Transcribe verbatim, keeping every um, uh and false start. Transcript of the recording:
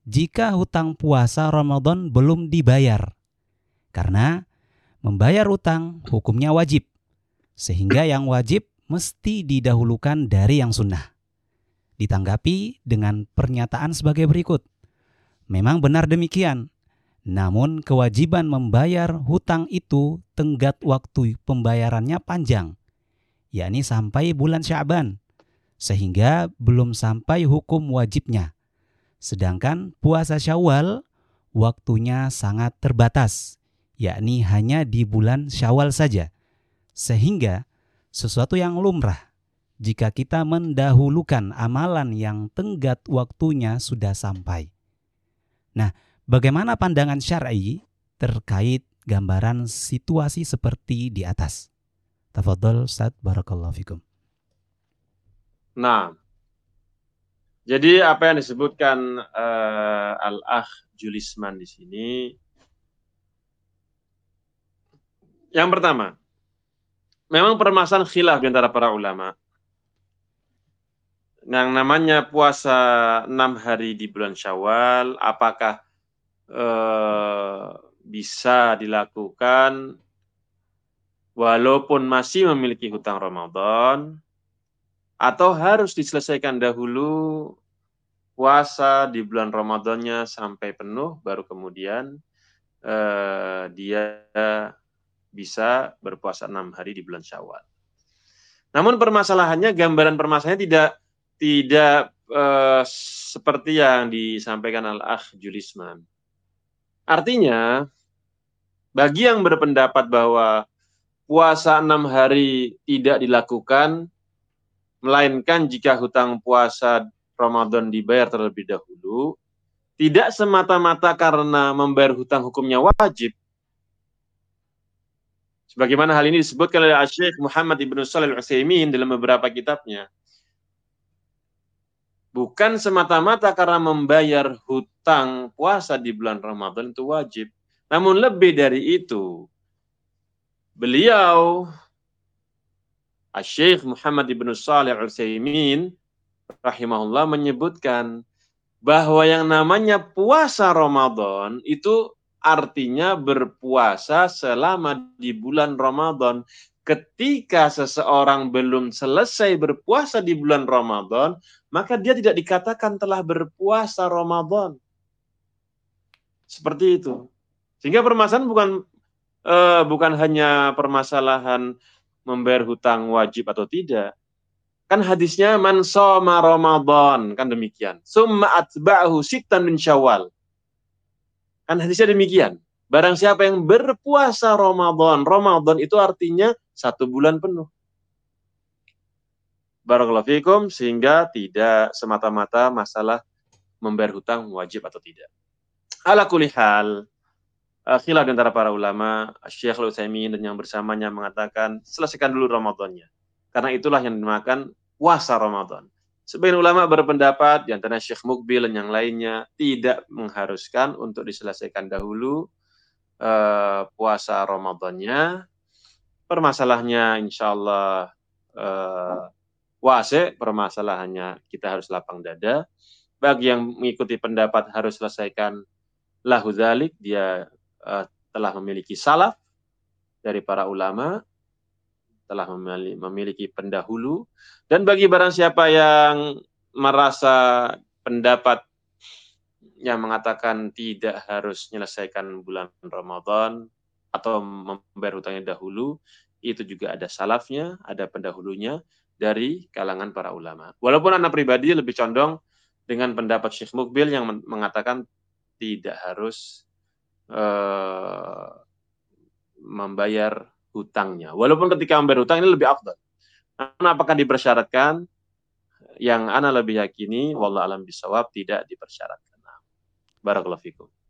jika hutang puasa Ramadan belum dibayar. Karena membayar hutang hukumnya wajib, sehingga yang wajib mesti didahulukan dari yang sunnah. Ditanggapi dengan pernyataan sebagai berikut. Memang benar demikian, namun kewajiban membayar hutang itu tenggat waktu pembayarannya panjang, yakni sampai bulan Sya'ban, sehingga belum sampai hukum wajibnya. Sedangkan puasa Syawal waktunya sangat terbatas, yakni hanya di bulan Syawal saja. Sehingga sesuatu yang lumrah jika kita mendahulukan amalan yang tenggat waktunya sudah sampai. Nah, bagaimana pandangan syar'i terkait gambaran situasi seperti di atas? Tafadhol Ustaz, barakallahu fikum. Nah, jadi apa yang disebutkan uh, Al-Akh Julisman di sini, yang pertama, memang permasalahan khilaf di antara para ulama. Yang namanya puasa enam hari di bulan Syawal, apakah uh, bisa dilakukan walaupun masih memiliki hutang Ramadan, atau harus diselesaikan dahulu puasa di bulan Ramadannya sampai penuh, baru kemudian eh, dia bisa berpuasa enam hari di bulan Syawal. Namun permasalahannya, gambaran permasalahannya tidak tidak eh, seperti yang disampaikan Al-Akh Julisman. Artinya, bagi yang berpendapat bahwa puasa enam hari tidak dilakukan, melainkan jika hutang puasa Ramadan dibayar terlebih dahulu, tidak semata-mata karena membayar hutang hukumnya wajib. Sebagaimana hal ini disebutkan oleh Syekh Muhammad Ibnu Shalih Al-Utsaimin dalam beberapa kitabnya. Bukan semata-mata karena membayar hutang puasa di bulan Ramadan itu wajib. Namun lebih dari itu, beliau Syekh Muhammad Ibnu Shalih Al-Utsaimin rahimahullah menyebutkan bahwa yang namanya puasa Ramadan itu artinya berpuasa selama di bulan Ramadan. Ketika seseorang belum selesai berpuasa di bulan Ramadan, maka dia tidak dikatakan telah berpuasa Ramadan. Seperti itu. Sehingga permasalahan bukan eh, bukan hanya permasalahan membayar hutang wajib atau tidak. Kan hadisnya man shoma Ramadan, kan demikian. Summa atba'ahu sittan min Syawal. Kan hadisnya demikian. Barang siapa yang berpuasa Ramadan, Ramadan itu artinya satu bulan penuh. Barakallahu fikum, sehingga tidak semata-mata masalah membayar hutang wajib atau tidak. Ala kulli hal, khilaf antara para ulama, Syekh Al-Utsaimin dan yang bersamanya mengatakan selesaikan dulu Ramadannya. Karena itulah yang dinamakan puasa Ramadan. Sebagian ulama berpendapat, di antara Syekh Mukbil dan yang lainnya, tidak mengharuskan untuk diselesaikan dahulu uh, puasa Ramadannya. Permasalahannya insya Allah uh, wase, permasalahannya kita harus lapang dada. Bagi yang mengikuti pendapat harus selesaikan lahu dzalik, dia uh, telah memiliki salaf dari para ulama, telah memiliki pendahulu. Dan bagi barang siapa yang merasa pendapat yang mengatakan tidak harus menyelesaikan bulan Ramadan atau membayar hutangnya dahulu, itu juga ada salafnya, ada pendahulunya dari kalangan para ulama. Walaupun anak pribadi lebih condong dengan pendapat Syekh Mukbil yang mengatakan tidak harus uh, membayar hutangnya. Walaupun ketika membayar hutang ini lebih afdal. Namun apakah dipersyaratkan? Yang ana lebih yakini, wallahu alam bisawab, tidak dipersyaratkan. Barakallahu fikum.